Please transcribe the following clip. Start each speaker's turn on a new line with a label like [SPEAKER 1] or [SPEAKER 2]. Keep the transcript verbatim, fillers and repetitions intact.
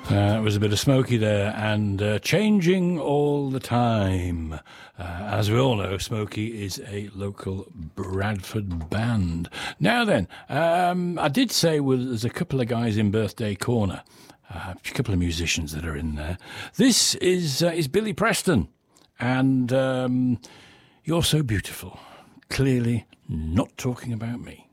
[SPEAKER 1] Uh, it was a bit of Smokey there, and uh, changing all the time. Uh, as we all know, Smokey is a local Bradford band. Now then, um, I did say well, there's a couple of guys in Birthday Corner, uh, a couple of musicians that are in there. This is uh, is Billy Preston, and um, You're So Beautiful. Clearly not talking about me.